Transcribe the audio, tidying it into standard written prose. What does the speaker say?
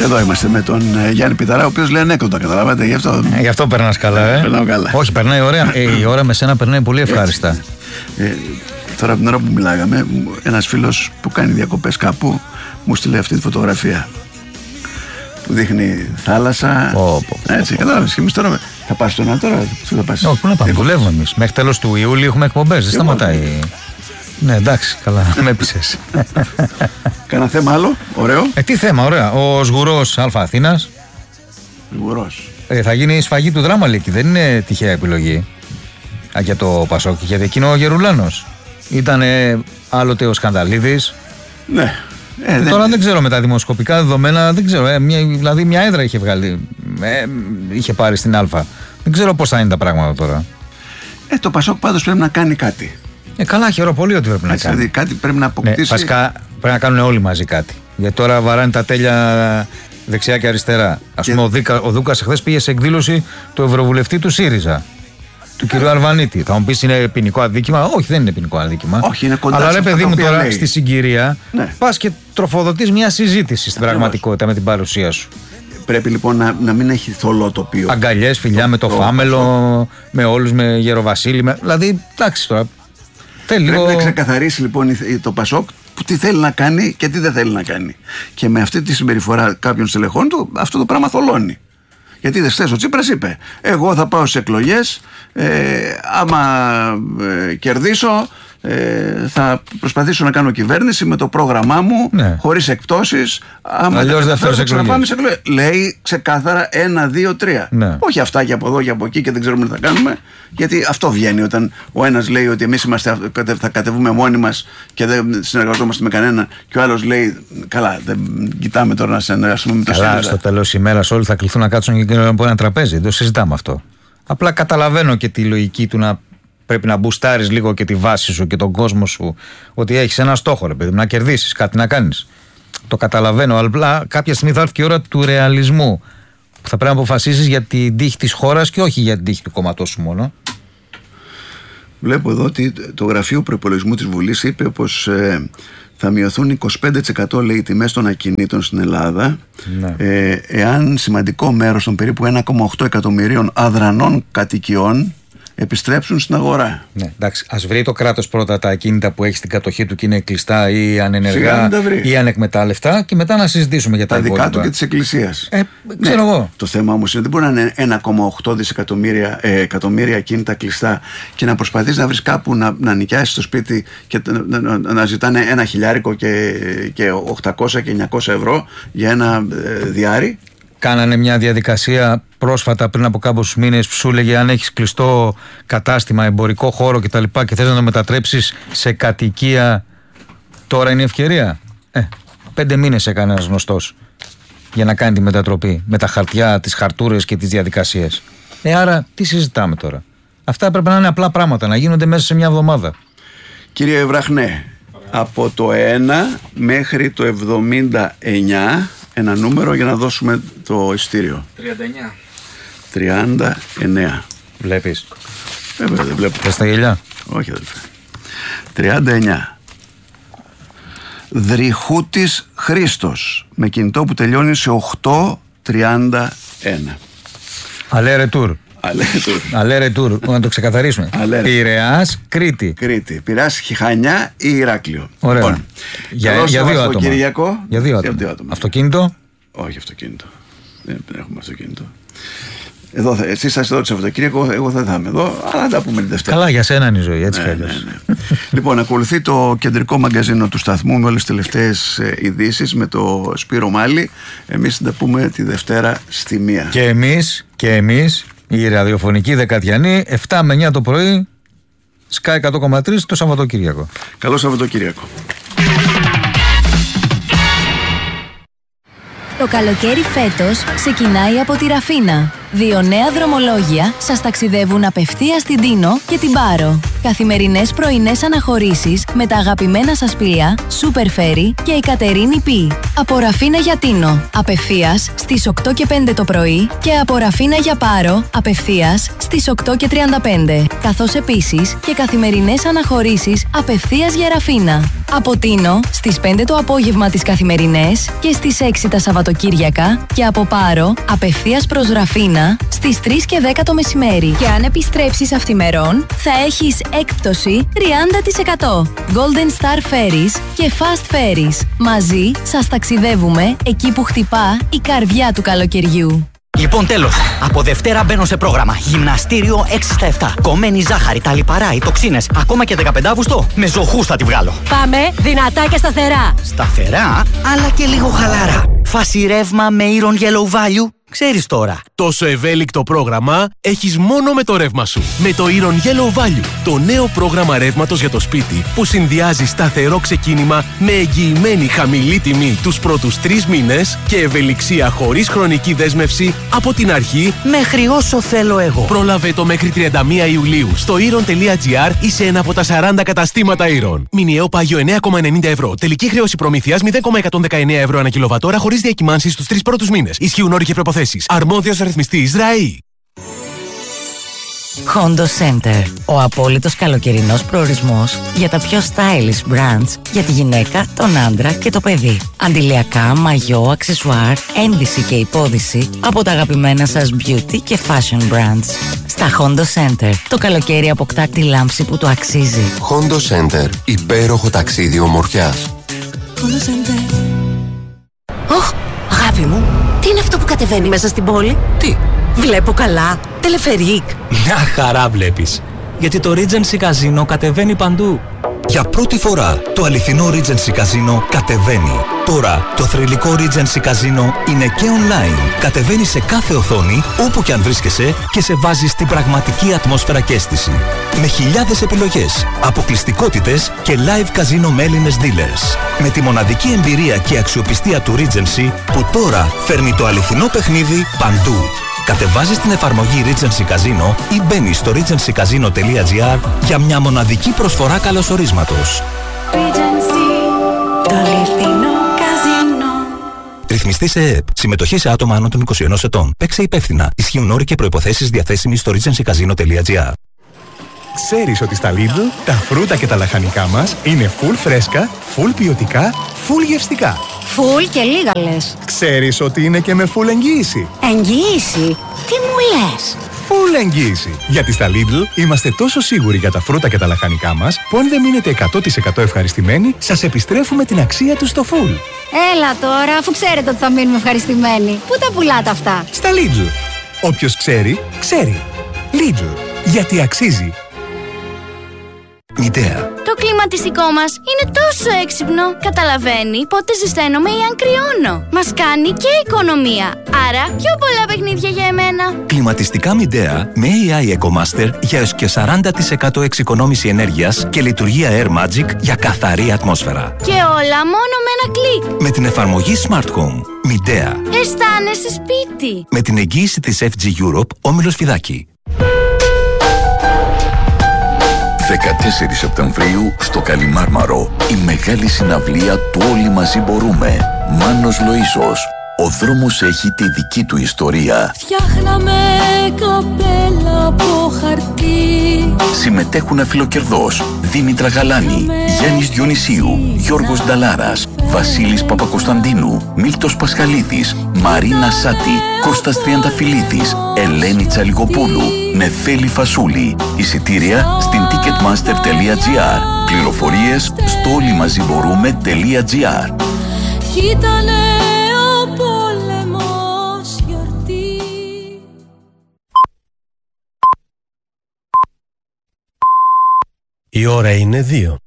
Εδώ είμαστε με τον Γιάννη Πιταρά, ο οποίος λέει ανέκδοτα, καταλάβατε, γι' αυτό. Γι' αυτό περνάς καλά, Περνάω καλά. Όχι, περνάει ωραία. Η ώρα με σένα περνάει πολύ ευχάριστα. Τώρα από την ώρα που μιλάγαμε, ένας φίλος που κάνει διακοπές κάπου μου στείλε αυτή τη φωτογραφία που δείχνει θάλασσα. Έτσι, κατάλαβες. Και εμείς τώρα θα πας στον τώρα. Πού θα πας? Όχι, πού να πάμε, δουλεύουμε εμείς. Μέχρι τέλος του Ιούλιου έχουμε εκπομπές, δεν σταματάει. Ναι, εντάξει, καλά, με έπεισες. Κάνα θέμα άλλο, ωραίο. Τι θέμα, ωραία. Ο Σγουρός Α Αθήνας. Σγουρός. Θα γίνει η σφαγή του Δράμα Λίκη, δεν είναι τυχαία επιλογή. Για το Πασόκ, γιατί εκείνο ο Γερουλάνος. Ήτανε άλλοτε ο Σκανδαλίδης. Ναι. Τώρα δεν ξέρω με τα δημοσκοπικά δεδομένα, δεν ξέρω. Δηλαδή μια έδρα είχε βγάλει, είχε πάρει στην Α. Δεν ξέρω πώς θα είναι τα πράγματα τώρα. Το Πασόκ πάντως πρέπει να κάνει κάτι. Καλά, χαίρομαι πολύ ότι πρέπει να κάνει. Δηλαδή κάτι πρέπει να αποκτήσει. Ναι, βασικά πρέπει να κάνουν όλοι μαζί κάτι. Γιατί τώρα βαράνε τα τέλεια δεξιά και αριστερά. Ας πούμε, ο Δούκας εχθές πήγε σε εκδήλωση του Ευρωβουλευτή του ΣΥΡΙΖΑ, του κ. Αλβανίτη. Θα μου πεις είναι ποινικό αδίκημα? Όχι, δεν είναι ποινικό αδίκημα. Όχι, είναι κοντά. Αλλά ρε παιδί μου, τώρα λέει. στη συγκυρία πας και τροφοδοτείς μια συζήτηση στην πραγματικότητα με την παρουσία σου. Πρέπει λοιπόν να μην έχει θολό τοπίο. Αγκαλιές, φιλιά με το Φάμελο, με όλους, με Γεροβασίλη. Δηλαδή, εντάξει τώρα. Πρέπει να ξεκαθαρίσει λοιπόν το Πασόκ τι θέλει να κάνει και τι δεν θέλει να κάνει. Και με αυτή τη συμπεριφορά κάποιων στελεχών του, αυτό το πράγμα θολώνει. Γιατί χθες ο Τσίπρας είπε: εγώ θα πάω στις εκλογές, άμα κερδίσω, θα προσπαθήσω να κάνω κυβέρνηση με το πρόγραμμά μου, χωρίς εκπτώσεις. Αλλιώς δεν θα ξαναπάμε σε εκλογές. Λέει ξεκάθαρα 1, 2, 3. Ναι. Όχι αυτά και από εδώ και από εκεί και δεν ξέρουμε τι θα κάνουμε. Γιατί αυτό βγαίνει όταν ο ένας λέει ότι εμείς θα κατεβούμε μόνοι μας και δεν συνεργαζόμαστε με κανένα, και ο άλλος λέει: καλά, δεν κοιτάμε τώρα να συνεργαστούμε με το ΣΥΡΙΖΑ. Στο τέλος της ημέρας όλοι θα κληθούν να κάτσουν και από ένα τραπέζι. Δεν το συζητάμε αυτό. Απλά καταλαβαίνω και τη λογική του να πρέπει να μπουστάρεις λίγο και τη βάση σου και τον κόσμο σου, ότι έχεις ένα στόχο, ρε παιδί, να κερδίσεις, κάτι να κάνεις. Το καταλαβαίνω, αλλά κάποια στιγμή θα έρθει και η ώρα του ρεαλισμού, που θα πρέπει να αποφασίσεις για την τύχη της χώρας και όχι για την τύχη του κόμματός σου μόνο. Βλέπω εδώ ότι το Γραφείο Προϋπολογισμού της Βουλής είπε πως θα μειωθούν 25%, λέει, οι τιμές των ακινήτων στην Ελλάδα, εάν σημαντικό μέρος των περίπου 1,8 εκατομμυρίων αδρανών κατοικιών επιστρέψουν στην αγορά. Ναι, εντάξει, ας βρει το κράτος πρώτα τα ακίνητα που έχει στην κατοχή του και είναι κλειστά ή ανενεργά ή ανεκμετάλλευτα, και μετά να συζητήσουμε για τα υπόλοιπα. Τα δικά του και της Εκκλησίας. Ξέρω εγώ. Το θέμα όμως είναι δεν μπορεί να είναι 1,8 εκατομμύρια ακίνητα κλειστά και να προσπαθείς να βρεις κάπου να νοικιάσεις το σπίτι και να ζητάνε ένα χιλιάρικο και 800 και 900 ευρώ για ένα διάρρη. Κάνανε μια διαδικασία πρόσφατα πριν από κάποιους μήνες που σου έλεγε αν έχεις κλειστό κατάστημα, εμπορικό χώρο κτλ. Και θες να το μετατρέψεις σε κατοικία, τώρα είναι η ευκαιρία. 5 μήνες έκανε ένας γνωστός για να κάνει τη μετατροπή με τα χαρτιά, τις χαρτούρες και τις διαδικασίες. Άρα τι συζητάμε τώρα? Αυτά πρέπει να είναι απλά πράγματα, να γίνονται μέσα σε μια εβδομάδα. Κύριε Ευραχνέ, από το 1 μέχρι το 79, ένα νούμερο για να δώσουμε το ειστήριο. 39. Βλέπεις? Βέβαια δεν βλέπω. Θες τα γελιά? Όχι αδελφέ. 39. Δριχούτης Χρήστος, με κινητό που τελειώνει σε 831. Αλέ ρετούρ. Αλέ ρετούρ, να το ξεκαθαρίσουμε. Πειραιάς, Κρήτη. Πειραιάς, Χιχανιά ή Ηράκλειο. Ωραία. Λοιπόν, για δύο άτομα. Κυριακό. Για δύο άτομα. Αυτοκίνητο? Όχι αυτοκίνητο. Δεν έχουμε αυτοκίνητο. Εδώ, εσείς θα είστε εδώ το Σαββατοκύριακο, εγώ δεν θα είμαι εδώ, αλλά τα πούμε τη Δευτέρα. Καλά, για σένα είναι η ζωή, έτσι κι αλλιώς. Ναι. Λοιπόν, ακολουθεί το κεντρικό μαγκαζίνο του σταθμού με όλες τις τελευταίες ειδήσεις με το Σπύρο Μάλη. Εμείς θα τα πούμε τη Δευτέρα στη 1. Και εμείς, η ραδιοφωνική Δεκατιανή, 7 με 9 το πρωί, Sky 100,3 το Σαββατοκύριακο. Καλό Σαββατοκύριακο. Το καλοκαίρι φέτος ξεκινάει από τη Ραφίνα. 2 νέα δρομολόγια σας ταξιδεύουν απευθείας στην Τίνο και την Πάρο. Καθημερινές πρωινές αναχωρήσεις με τα αγαπημένα σας πλοία Super Ferry και η Κατερίνη Π. Από Ραφίνα για Τίνο, απευθείας στις 8 και 5 το πρωί και από Ραφίνα για Πάρο, απευθείας στις 8 και 35. Καθώς επίσης και καθημερινές αναχωρήσεις απευθείας για Ραφίνα. Από Τίνο στις 5 το απόγευμα τις καθημερινές και στις 6 τα Σαββατοκύριακα και από Πάρο απευθείας προς Ραφίνα στις 3 και 10 το μεσημέρι. Και αν επιστρέψεις αυθημερών θα έχεις έκπτωση 30%. Golden Star Ferries και Fast Ferries. Μαζί σας ταξιδεύουμε εκεί που χτυπά η καρδιά του καλοκαιριού. Λοιπόν, τέλος. Από Δευτέρα μπαίνω σε πρόγραμμα. Γυμναστήριο 6 στα 7. Κομμένη ζάχαρη, τα λιπαρά, οι τοξίνες. Ακόμα και 15 Αύγουστο. Με ζωχούς θα τη βγάλω. Πάμε δυνατά και σταθερά. Σταθερά, αλλά και λίγο χαλάρα. Φάση ρεύμα με Iron Yellow Value. Ξέρεις τώρα. Τόσο ευέλικτο πρόγραμμα έχεις μόνο με το ρεύμα σου. Με το Iron Yellow Value, το νέο πρόγραμμα ρεύματος για το σπίτι που συνδυάζει σταθερό ξεκίνημα με εγγυημένη χαμηλή τιμή τους πρώτους 3 μήνες και ευελιξία χωρίς χρονική δέσμευση από την αρχή μέχρι όσο θέλω εγώ. Πρόλαβε το μέχρι 31 Ιουλίου στο iron.gr ή σε ένα από τα 40 καταστήματα Iron. Μηνιαίο πάγιο 9,90 ευρώ. Τελική χρέωση προμήθειας 0,119 ευρώ ανά κιλοβατόρα χωρίς διακυμάνσεις στους 3 πρώτους μήνες. Ισχύουν όροι και προϋποθέσεις. Αρμόδιος ρυθμιστής ΡΑΗ. Hondo Center. Ο απόλυτος καλοκαιρινός προορισμός για τα πιο stylish brands για τη γυναίκα, τον άντρα και το παιδί. Αντιλιακά, μαγιό, αξεσουάρ, ένδυση και υπόδυση από τα αγαπημένα σας beauty και fashion brands. Στα Hondo Center το καλοκαίρι αποκτά τη λάμψη που το αξίζει. Hondo Center. Υπέροχο ταξίδι ομορφιάς. Hondo Center. Αγάπη μου, τι είναι αυτό που κατεβαίνει μέσα στην πόλη? Τι? Βλέπω καλά. Τελεφερίκ. Μια χαρά βλέπεις. Γιατί το Regency Casino κατεβαίνει παντού. Για πρώτη φορά το αληθινό Regency Casino κατεβαίνει. Τώρα το θρυλικό Regency Casino είναι και online. Κατεβαίνει σε κάθε οθόνη όπου και αν βρίσκεσαι και σε βάζει στην πραγματική ατμόσφαιρα και αίσθηση. Με χιλιάδες επιλογές, αποκλειστικότητες και live casino με Έλληνες dealers. Με τη μοναδική εμπειρία και αξιοπιστία του Regency που τώρα φέρνει το αληθινό παιχνίδι παντού. Κατεβάζεις την εφαρμογή Regency Casino ή μπαίνεις στο regencycasino.gr για μια μοναδική προσφορά καλωσορίσματος. Regency, το αληθινό καζίνο. Ρυθμιστή σε ΕΕΠ. Συμμετοχή σε άτομα άνω των 21 ετών. Παίξε υπεύθυνα. Ισχύουν όροι και προϋποθέσεις διαθέσιμοι στο regencycasino.gr. Ξέρεις ότι στα Lidl τα φρούτα και τα λαχανικά μας είναι full φρέσκα, full ποιοτικά, full γευστικά. Φουλ και λίγα λες. Ξέρεις ότι είναι και με full εγγύηση. Εγγύηση? Τι μου λες? Full εγγύηση. Γιατί στα Lidl είμαστε τόσο σίγουροι για τα φρούτα και τα λαχανικά μας που αν δεν μείνετε 100% ευχαριστημένοι, σας επιστρέφουμε την αξία τους στο full. Έλα τώρα, αφού ξέρετε ότι θα μείνουμε ευχαριστημένοι. Πού τα πουλάτε αυτά? Στα Lidl. Όποιος ξέρει, ξέρει. Lidl. Γιατί αξίζει. Μητέα. Το κλιματιστικό μας είναι τόσο έξυπνο. Καταλαβαίνει πότε ζεσταίνομαι ή αν κρυώνω. Μας κάνει και οικονομία. Άρα πιο πολλά παιχνίδια για εμένα. Κλιματιστικά Μητέα με AI EcoMaster για έως και 40% εξοικονόμηση ενέργειας και λειτουργία Air Magic για καθαρή ατμόσφαιρα. Και όλα μόνο με ένα κλικ. Με την εφαρμογή Smart Home. Μητέα. Αισθάνεσαι σπίτι. Με την εγγύηση της FG Europe, Όμιλος Φιδάκη. 14 Σεπτεμβρίου στο Καλιμάρμαρο η μεγάλη συναυλία του Όλοι Μαζί Μπορούμε. Μάνος Λοΐσος. Ο δρόμος έχει τη δική του ιστορία. Φτιάχναμε καπέλα από χαρτί. Συμμετέχουν αφιλοκερδός Δήμητρα Γαλάνη, Γιάννης Διονυσίου, Γιώργος Νταλάρας, Βασίλης Παπακοσταντίνου, Μίλτος Πασχαλίδης, Μαρίνα Σάτη, Κώστας Τριανταφυλλίδης, Ελένη Τσαλιγοπούλου, Νεφέλη Φασούλη. Εισιτήρια στην ticketmaster.gr. Πληροφορίες στο όλοιμαζιμπορούμε.gr. Ήτανε ο πόλεμος γιορτή. Η ώρα είναι 2.